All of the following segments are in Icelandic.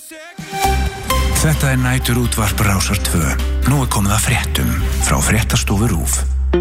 Þetta nætur útvarp Rásar 2. Nú komið að fréttum frá fréttastofu RÚV.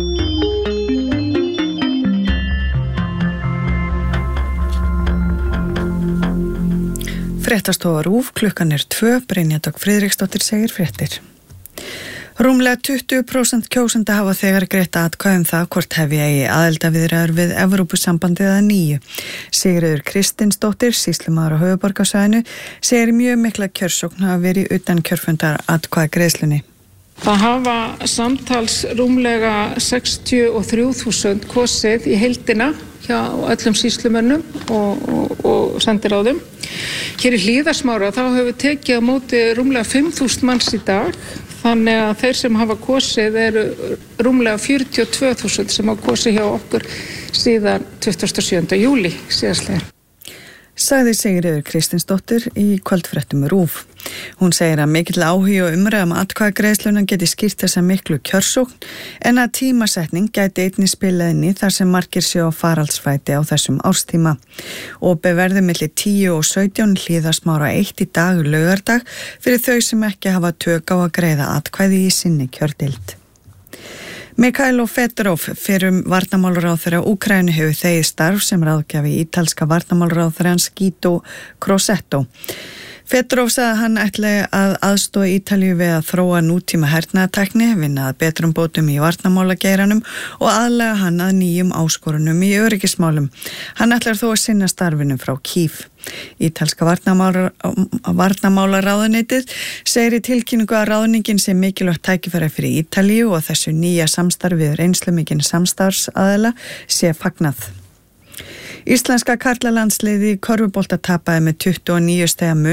Fréttastofa RÚV, klukkan 2, Brynja Dögg Friðriksdóttir segir fréttir. Rúmlega 20% kjósenda hafa þegar greitt atkvæði það hvort hefja eigi aðildarviðræður við Evrópusambandið að nýju. Sigríður Kristinsdóttir, sýslumaður á höfuðborgarsvæðinu, segir mjög mikla kjörsókn hafa verið utan kjörfundar atkvæðagreiðslunni. Það hafa samtals rúmlega 63.000 kosið í heildina hjá öllum sýslumönnum og sendiráðum. Hér í Hlíðarsmára þá hefur tekið á móti rúmlega 5.000 manns í dag. Þannig að þeir sem hafa kosið eru rúmlega 42.000 sem hafa kosið hjá okkur síðan 27. júlí síðastliðinn. Sagði Sigríður Kristinsdóttir í kvöldfréttum RÚV. Hún segir að mikill áhugi og umræða atkvæðagreiðsluna geti skýrt þessa miklu kjörsókn en að tímasetning gæti einnig spilað inn í þar sem margir séu á faraldsfæti á þessum árstíma. Opið verður milli 10 og 17 Hlíðarsmára 1 í dag laugardag fyrir þau sem ekki hafa tök á að greiða atkvæði í sinni kjördeild. Mikhailo Fedorov, fyrrum varnarmálaráðherra Úkraínu, hefur þegið starf sem ráðgjafi ítalska varnarmálaráðherrans Guido Crosetto. Fedorov sagði að hann ætli að aðstoða Ítalíu við að þróa nútíma hernaðartækni, vinna að betrumbótum í varnarmálageiranum og aðlaga hann að nýjum áskorunum í öryggismálum. Hann ætlar þó að sinna starfinu frá Kýv. Ítalska varnarmálaráðuneytið segir í tilkynningu að ráðningin sé mikilvægt tækifæri fyrir Ítalíu og þessu nýja samstarfið reynslumikinn samstarfsaðila sé fagnað. Íslenska karlalandsliðið í körfubolta tapaði með 29 stiga mun